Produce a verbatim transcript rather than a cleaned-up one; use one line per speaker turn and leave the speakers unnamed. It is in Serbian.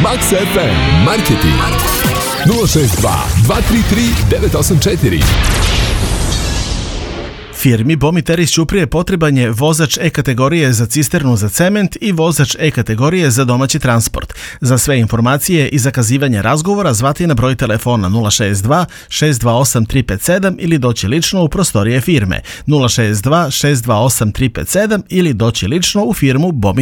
Max ef em Marketing nula šest dva dva tri tri devet osam četiri.
Firmi Bomi Teris Ćuprije potreban je vozač E kategorije za cisternu za cement i vozač E kategorije za domaći transport. Za sve informacije i zakazivanje razgovora zvati na broj telefona nula šest dva šest dva osam tri pet sedam ili doći lično u prostorije firme nula šest dva šest dva osam tri pet sedam ili doći lično u firmu Bomi